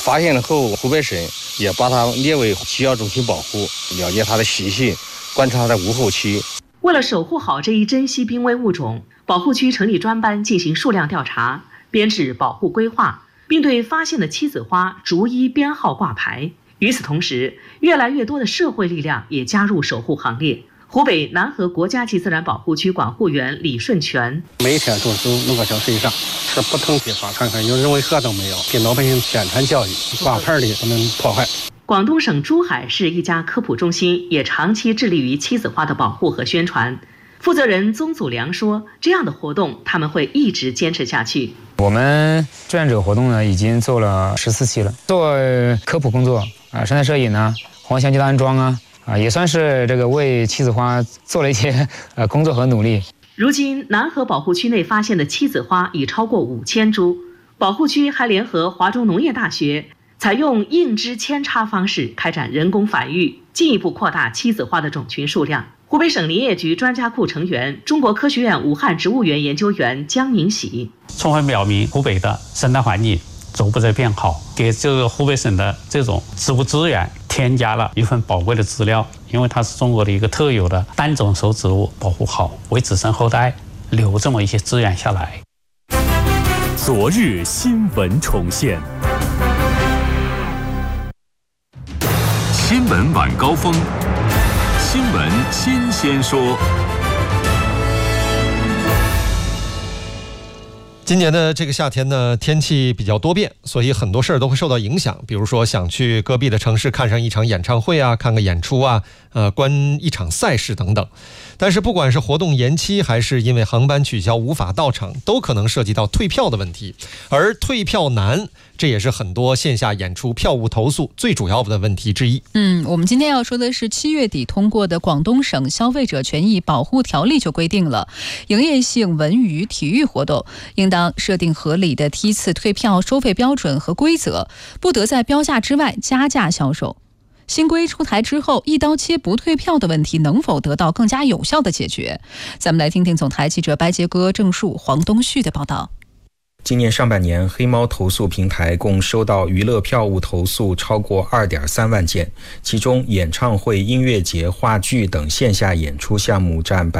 发现了后，湖北省也把它列为需要重点保护，了解它的习性，观察它的无后期。 为了守护好这一珍稀濒危物种，保护区成立专班进行数量调查，编制保护规划，并对发现的七子花逐一编号挂牌。与此同时，越来越多的社会力量也加入守护行列。湖北南河国家级自然保护区管护员李顺全： 每天都是弄个小水上，是不同地方看看有人为何都没有，给老百姓宣传教育，挂牌的不能破坏。 广东省珠海市一家科普中心也长期致力于七子花的保护和宣传。负责人宗祖良说，这样的活动他们会一直坚持下去。 我们志愿者活动呢，已经做了14期了，做科普工作生态摄影啊，黄香鸡的安装啊，也算是这个为七子花做了一些工作和努力。 如今南河保护区内发现的七子花已超过5000株，保护区还联合华中农业大学，采用硬枝扦插方式开展人工繁育，进一步扩大七子花的种群数量。湖北省林业局专家库成员、中国科学院武汉植物园研究员江明喜： 充分表明湖北的生态环境逐步在变好，给这个湖北省的这种植物资源添加了一份宝贵的资料。因为它是中国的一个特有的单种熟植物，保护好，为子孙后代留这么一些资源下来。 昨日新闻重现，新闻晚高峰，新闻新鲜说。 今年的这个夏天呢，天气比较多变，所以很多事儿都会受到影响。比如说想去隔壁的城市看上一场演唱会啊，看个演出啊，观一场赛事等等。但是不管是活动延期，还是因为航班取消无法到场，都可能涉及到退票的问题。而退票难，这也是很多线下演出票务投诉最主要的问题之一。 我们今天要说的是7月底通过的广东省消费者权益保护条例就规定了，营业性文娱体育活动应当设定合理的梯次退票收费标准和规则，不得在标价之外加价销售。新规出台之后，一刀切不退票的问题能否得到更加有效的解决？咱们来听听总台记者白杰哥、郑树、黄东旭的报道。 今年上半年，黑猫投诉平台共收到娱乐票务投诉超过2.3万件，其中演唱会、音乐节、话剧等线下演出项目占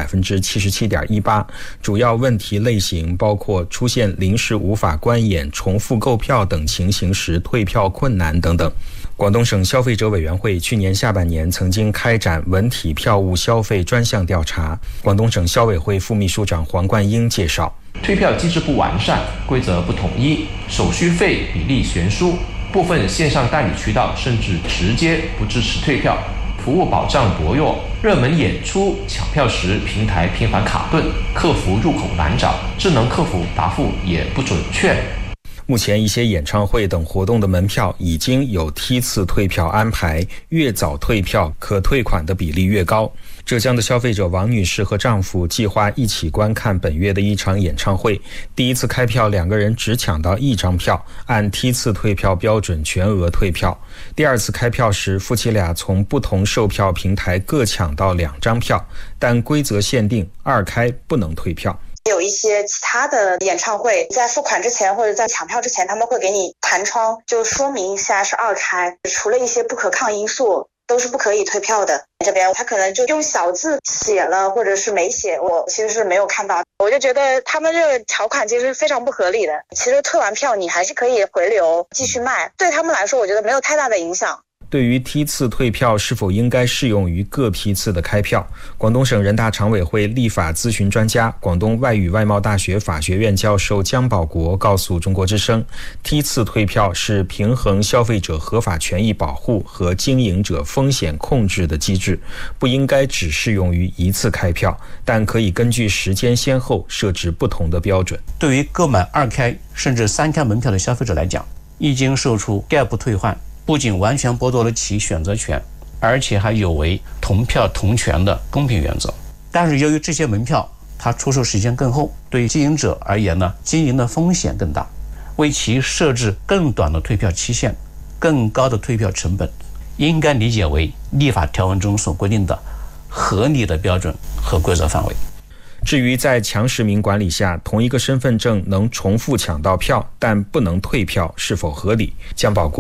77.18%， 主要问题类型包括出现临时无法观演、重复购票等情形时退票困难等等。广东省消费者委员会去年下半年曾经开展文体票务消费专项调查。广东省消委会副秘书长黄冠英介绍， 退票机制不完善，规则不统一，手续费比例悬殊，部分线上代理渠道甚至直接不支持退票，服务保障薄弱，热门演出抢票时平台频繁卡顿，客服入口难找，智能客服答复也不准确。 目前一些演唱会等活动的门票已经有梯次退票安排，越早退票可退款的比例越高。浙江的消费者王女士和丈夫计划一起观看本月的一场演唱会，第一次开票2个人只抢到1张票，按梯次退票标准全额退票。第二次开票时，夫妻俩从不同售票平台各抢到2张票，但规则限定2开不能退票。 有一些其他的演唱会在付款之前或者在抢票之前，他们会给你弹窗，就说明一下是2开，除了一些不可抗因素都是不可以退票的。这边他可能就用小字写了或者是没写，我其实是没有看到。我就觉得他们这个条款其实是非常不合理的。其实退完票你还是可以回流继续卖，对他们来说我觉得没有太大的影响。 对于梯次退票是否应该适用于各批次的开票，广东省人大常委会立法咨询专家、广东外语外贸大学法学院教授姜保国告诉中国之声，梯次退票是平衡消费者合法权益保护和经营者风险控制的机制，不应该只适用于一次开票，但可以根据时间先后设置不同的标准。 对于购买2开甚至3开门票的消费者来讲，一经售出概不退换，不仅完全剥夺了其选择权，而且还有违同票同权的公平原则。但是由于这些门票它出售时间更后，对经营者而言呢，经营的风险更大，为其设置更短的退票期限、更高的退票成本，应该理解为立法条文中所规定的合理的标准和规则范围。 至于在强实名管理下，同一个身份证能重复抢到票，但不能退票，是否合理？姜保国